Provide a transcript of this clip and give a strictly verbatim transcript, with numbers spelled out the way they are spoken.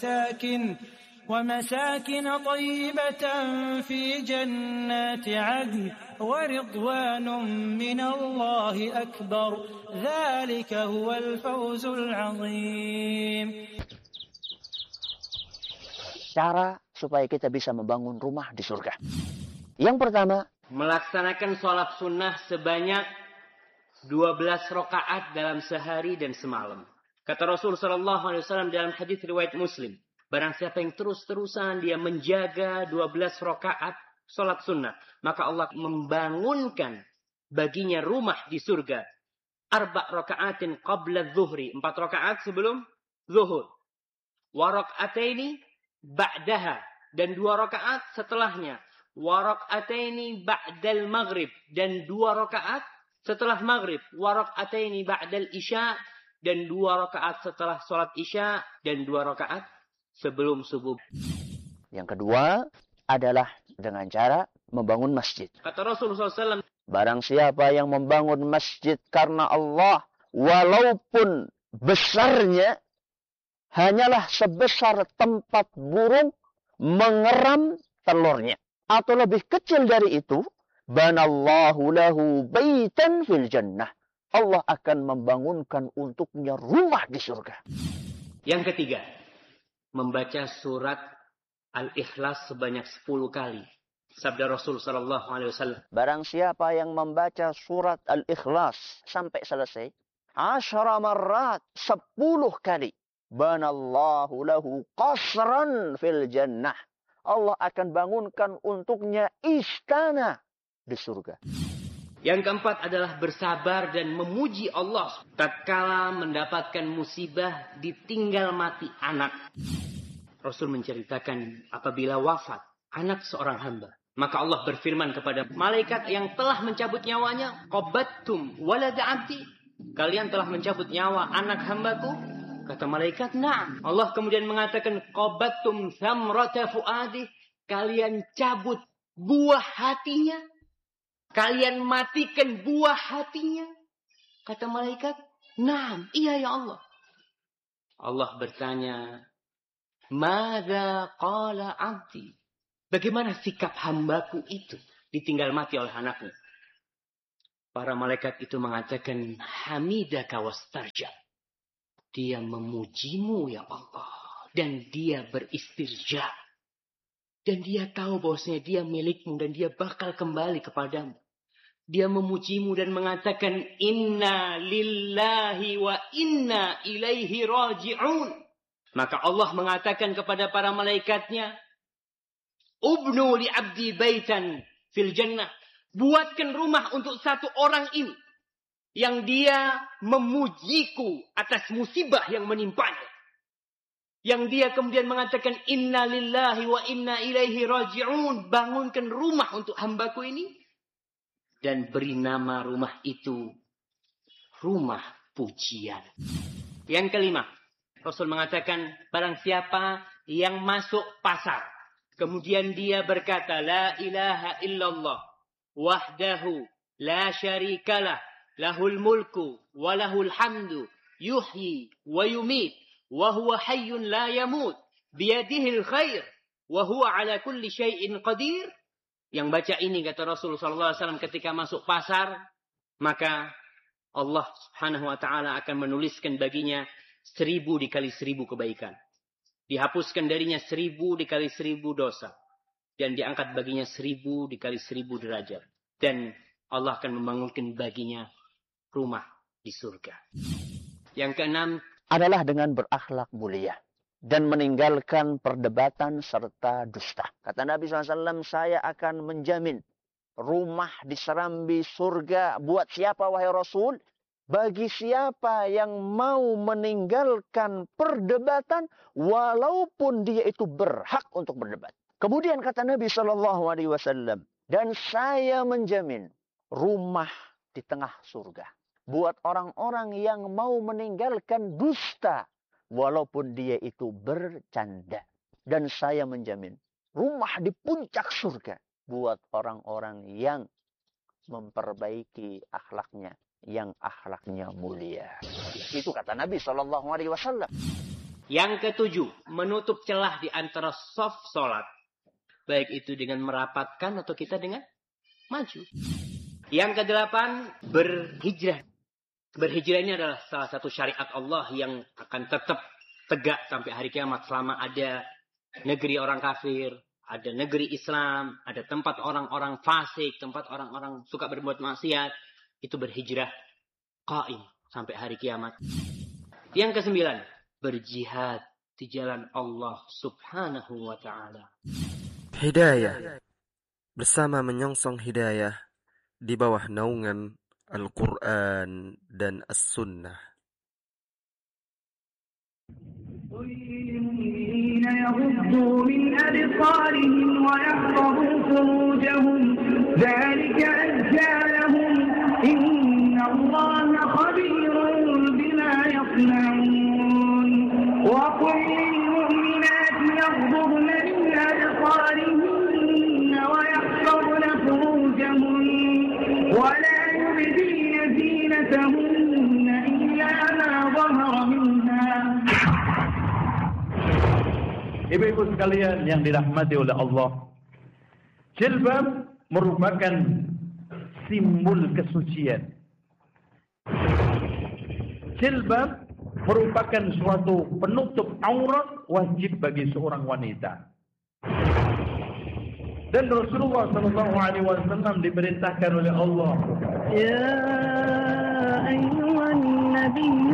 ساكن ومساكن طيبة في جنات عدن ورضوان من الله أكبر ذلك هو الفوز العظيم. Cara supaya kita bisa membangun rumah di surga. Yang pertama, melaksanakan sholat sunnah sebanyak dua belas rakaat dalam sehari dan semalam. Kata Rasul sallallahu alaihi wasallam dalam hadis riwayat Muslim, barang siapa yang terus-terusan dia menjaga dua belas rakaat sholat sunnah, maka Allah membangunkan baginya rumah di surga. Arba' raka'atin qabla zuhri, empat rakaat sebelum zuhur. Wa raka'ataini ba'daha, dan dua rakaat setelahnya. Wa raka'ataini ba'dal maghrib, dan dua rakaat setelah maghrib. Wa raka'ataini ba'dal isya, dan dua rakaat setelah sholat isya, dan dua rakaat sebelum subuh. Yang kedua adalah dengan cara membangun masjid. Kata Rasulullah sallallahu alaihi wasallam, barang siapa yang membangun masjid karena Allah, walaupun besarnya hanyalah sebesar tempat burung mengeram telurnya, atau lebih kecil dari itu, banallahu lahu baitan fil jannah, Allah akan membangunkan untuknya rumah di surga. Yang ketiga, membaca surat Al-Ikhlas sebanyak sepuluh kali. Sabda Rasul sallallahu alaihi wasallam, barang siapa yang membaca surat Al-Ikhlas sampai selesai, asyara marrat, sepuluh kali, banallahu lahu qasran fil jannah, Allah akan bangunkan untuknya istana di surga. Yang keempat adalah bersabar dan memuji Allah tatkala mendapatkan musibah ditinggal mati anak. Rasul menceritakan apabila wafat anak seorang hamba, maka Allah berfirman kepada malaikat yang telah mencabut nyawanya, qabattum walad abdi, kalian telah mencabut nyawa anak hambaku? Kata malaikat, na'am. Allah kemudian mengatakan, qabattum thamrata fuadi, kalian cabut buah hatinya, kalian matikan buah hatinya. Kata malaikat, na'am, iya ya Allah. Allah bertanya, madza qala abdi, bagaimana sikap hambaku itu ditinggal mati oleh anaknya? Para malaikat itu mengatakan, hamidaka wastarja, dia memujimu ya Allah, dan dia beristirja, dan dia tahu bahwasanya dia milikmu dan dia bakal kembali kepadamu. Dia memujimu dan mengatakan, inna lillahi wa inna ilaihi raji'un. Maka Allah mengatakan kepada para malaikatnya, ubnu li abdi baitan fil jannah, buatkan rumah untuk satu orang ini yang dia memujiku atas musibah yang menimpanya, yang dia kemudian mengatakan inna lillahi wa inna ilaihi raji'un, bangunkan rumah untuk hambaku ini, dan beri nama rumah itu rumah pujian. Yang kelima, Rasul mengatakan, barang siapa yang masuk pasar, kemudian dia berkata, la ilaha illallah, wahdahu, la syarikalah, lahul mulku, walahul hamdu, yuhyi, wa yumit, wa huwa hayyun la yamut, biyadihil khair, wa huwa ala kulli syai'in qadir. Yang baca ini, kata Rasulullah sallallahu alaihi wasallam, ketika masuk pasar, maka Allah subhanahu wa ta'ala akan menuliskan baginya seribu dikali seribu kebaikan. Dihapuskan darinya seribu dikali seribu dosa. Dan diangkat baginya seribu dikali seribu derajat. Dan Allah akan membangunkan baginya rumah di surga. Yang keenam adalah dengan berakhlak mulia dan meninggalkan perdebatan serta dusta. Kata Nabi shallallahu alaihi wasallam, saya akan menjamin rumah di serambi surga. Buat siapa wahai Rasul? Bagi siapa yang mau meninggalkan perdebatan walaupun dia itu berhak untuk berdebat. Kemudian kata Nabi shallallahu alaihi wasallam, dan saya menjamin rumah di tengah surga buat orang-orang yang mau meninggalkan dusta walaupun dia itu bercanda. Dan saya menjamin rumah di puncak surga buat orang-orang yang memperbaiki akhlaknya, yang akhlaknya mulia. Itu kata Nabi shallallahu alaihi wasallam. Yang ketujuh, menutup celah di antara shaf salat. Baik itu dengan merapatkan atau kita dengan maju. Yang kedelapan, berhijrah. Berhijrah ini adalah salah satu syariat Allah yang akan tetap tegak sampai hari kiamat. Selama ada negeri orang kafir, ada negeri Islam, ada tempat orang-orang fasik, tempat orang-orang suka berbuat maksiat, itu berhijrah qaim sampai hari kiamat. Yang kesembilan, berjihad di jalan Allah subhanahu wa ta'ala. Hidayah, bersama menyongsong hidayah di bawah naungan Al-Quran dan As-Sunnah. للمؤمنين يغضوا من أبصارهم ويحفظوا فروجهم ذلك أزكى لهم إن الله خبير بما يصنعون وقل للمؤمنات يغضضن من أبصارهن ويحفظن فروجهن ولا يبدين زينتهن إلا ما ظهر منها. Ibu-ibu sekalian yang dirahmati oleh Allah, jilbab merupakan simbol kesucian. Jilbab merupakan suatu penutup aurat wajib bagi seorang wanita. Dan Rasulullah sallallahu alaihi wasallam diperintahkan oleh Allah, ya ayyuhan nabiy